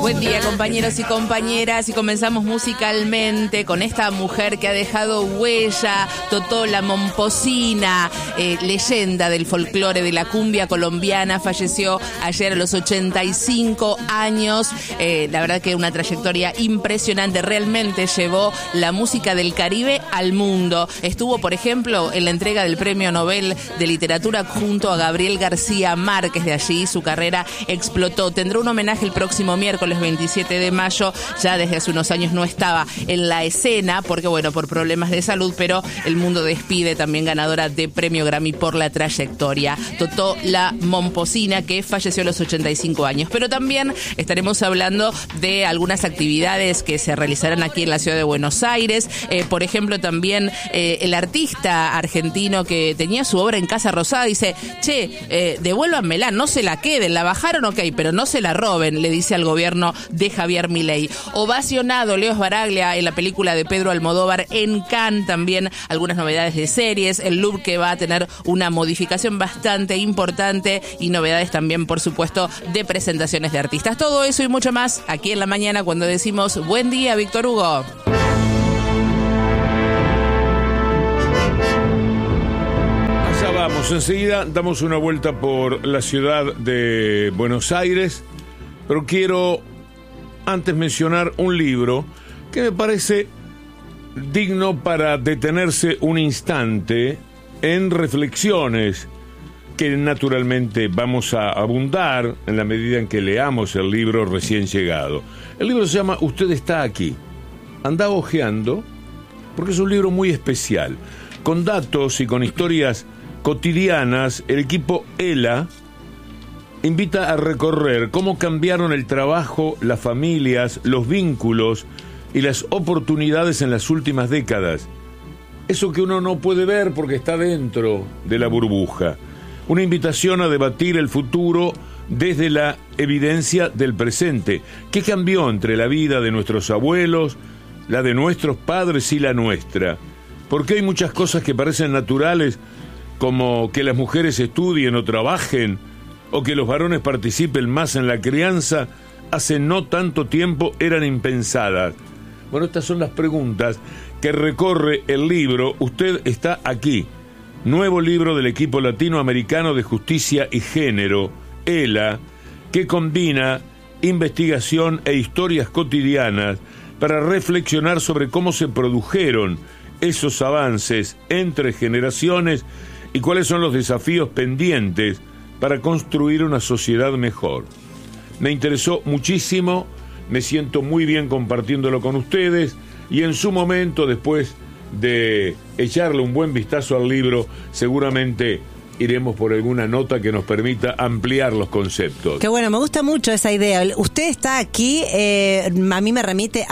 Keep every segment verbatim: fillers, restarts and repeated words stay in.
Buen día, compañeros y compañeras, y comenzamos musicalmente con esta mujer que ha dejado huella, Totó la Momposina, eh, leyenda del folclore de la cumbia colombiana. Falleció ayer a los ochenta y cinco años. Eh, la verdad que una trayectoria impresionante. Realmente llevó la música del Caribe al mundo. Estuvo, por ejemplo, en la entrega del Premio Nobel de Literatura junto a Gabriel García Márquez. De allí su carrera explotó. Tendrá un homenaje el próximo miércoles veintisiete de mayo. Ya desde hace unos años no estaba en la escena porque, bueno, por problemas de salud, pero el mundo despide también ganadora de Premio Grammy por la trayectoria. Totó la Momposina, que falleció a los ochenta y cinco años. Pero también estaremos hablando de algunas actividades que se realizarán aquí en la ciudad de Buenos Aires. Eh, por ejemplo, también eh, el artista argentino que tenía su obra en Casa Rosada dice, che, eh, devuélvanmela, no se la queden, la bajaron, ok, pero no se la roben, le dice al gobierno de Javier Milei. Ovacionado Leo Sbaraglia en la película de Pedro Almodóvar en Cannes. También algunas novedades de series, el look que va a tener una modificación bastante importante y novedades también, por supuesto, de presentaciones de artistas. Todo eso y mucho más aquí en la mañana cuando decimos buen día, Víctor Hugo. Allá vamos, enseguida damos una vuelta por la ciudad de Buenos Aires, pero quiero antes mencionar un libro que me parece digno para detenerse un instante en reflexiones que naturalmente vamos a abundar en la medida en que leamos el libro recién llegado. El libro se llama Usted está aquí. Anda hojeando porque es un libro muy especial. Con datos y con historias cotidianas, el equipo ELA invita a recorrer cómo cambiaron el trabajo, las familias, los vínculos y las oportunidades en las últimas décadas. Eso que uno no puede ver porque está dentro de la burbuja. Una invitación a debatir el futuro desde la evidencia del presente. ¿Qué cambió entre la vida de nuestros abuelos, la de nuestros padres y la nuestra? Porque hay muchas cosas que parecen naturales, como que las mujeres estudien o trabajen, o que los varones participen más en la crianza, hace no tanto tiempo eran impensadas. Bueno, estas son las preguntas que recorre el libro Usted está aquí, nuevo libro del equipo latinoamericano de justicia y género, ELA, que combina investigación e historias cotidianas para reflexionar sobre cómo se produjeron esos avances entre generaciones y cuáles son los desafíos pendientes para construir una sociedad mejor. Me interesó muchísimo, me siento muy bien compartiéndolo con ustedes y en su momento, después de echarle un buen vistazo al libro, seguramente iremos por alguna nota que nos permita ampliar los conceptos. Qué bueno, me gusta mucho esa idea. Usted está aquí, eh, a mí me remite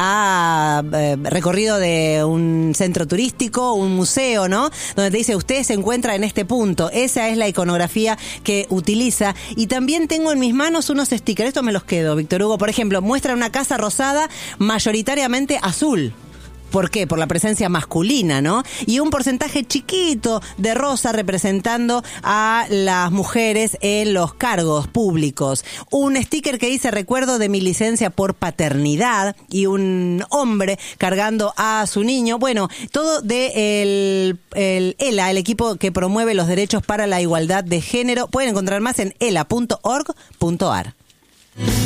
a eh, recorrido de un centro turístico, un museo, ¿no? Donde te dice, usted se encuentra en este punto. Esa es la iconografía que utiliza. Y también tengo en mis manos unos stickers. Esto me los quedo, Víctor Hugo. Por ejemplo, muestra una casa rosada mayoritariamente azul. ¿Por qué? Por la presencia masculina, ¿no? Y un porcentaje chiquito de rosa representando a las mujeres en los cargos públicos. Un sticker que dice recuerdo de mi licencia por paternidad y un hombre cargando a su niño. Bueno, todo de el, el ELA, el equipo que promueve los derechos para la igualdad de género. Pueden encontrar más en ela punto org punto ar.